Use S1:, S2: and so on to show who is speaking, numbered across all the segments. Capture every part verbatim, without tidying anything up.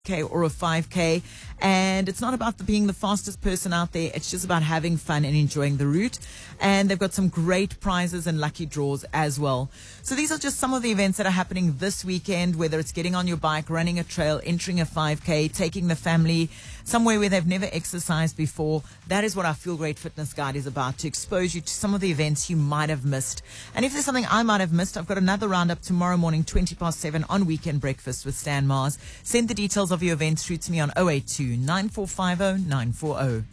S1: K or a five K, and it's not about the, being the fastest person out there. It's just about having fun and enjoying the route. And they've got some great prizes and lucky draws as well. So these are just some of the events that are happening this weekend, whether it's getting on your bike, running a trail, entering a five K, taking the family somewhere where they've never exercised before. That is what our Feel Great Fitness Guide is about, to expose you to some of the events you might have missed. And if there's something I might have missed, I've got another roundup tomorrow morning, twenty past seven on Weekend Breakfast with Stan Mars. Send the details of your events through to me on oh eight two, nine four five oh, nine four oh.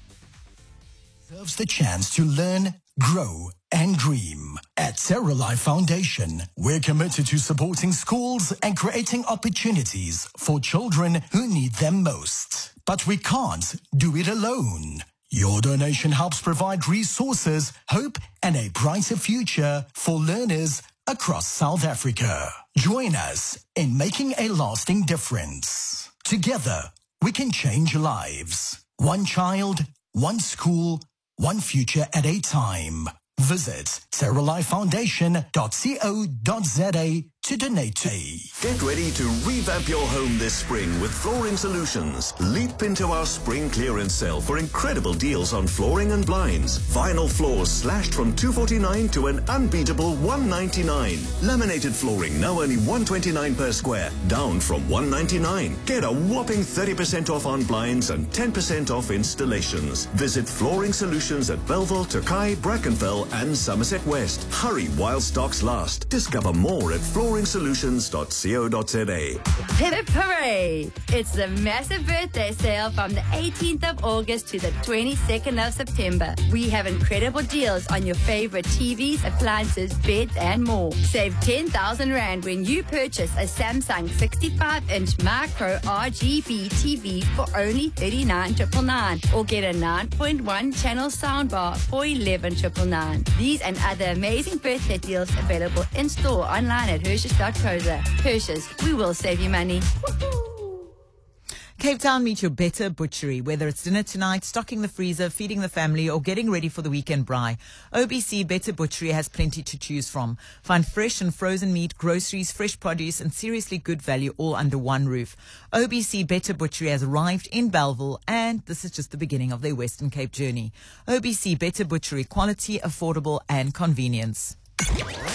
S2: Serves the chance to learn, grow, and dream. At Terra Life Foundation, we're committed to supporting schools and creating opportunities for children who need them most. But we can't do it alone. Your donation helps provide resources, hope, and a brighter future for learners across South Africa. Join us in making a lasting difference. Together, we can change lives. One child, one school, one future at a time. Visit terra life foundation dot co dot za to donate.
S3: Get ready to revamp your home this spring with Flooring Solutions. Leap into our spring clearance sale for incredible deals on flooring and blinds. Vinyl floors slashed from two forty-nine to an unbeatable one ninety-nine. Laminated flooring now only one twenty-nine per square, down from one ninety-nine. Get a whopping thirty percent off on blinds and ten percent off installations. Visit Flooring Solutions at Belleville, Tokai, Brackenfell and Somerset West. Hurry while stocks last. Discover more at flooring solutions dot co dot za.
S4: Hip hip hooray! It's the massive birthday sale from the eighteenth of August to the twenty-second of September. We have incredible deals on your favorite T Vs, appliances, beds and more. Save ten thousand rand when you purchase a Samsung sixty-five inch micro R G B T V for only thirty-nine ninety-nine or get a nine point one channel soundbar for eleven ninety-nine. These and other amazing birthday deals available in store online at Hirsch's dot co dot za. Hirsch's, we will save you money. Woo-hoo.
S1: Cape Town, meet your better butchery. Whether it's dinner tonight, stocking the freezer, feeding the family, or getting ready for the weekend braai, O B C Better Butchery has plenty to choose from. Find fresh and frozen meat, groceries, fresh produce, and seriously good value all under one roof. O B C Better Butchery has arrived in Belleville, and this is just the beginning of their Western Cape journey. O B C Better Butchery, quality, affordable, and convenience.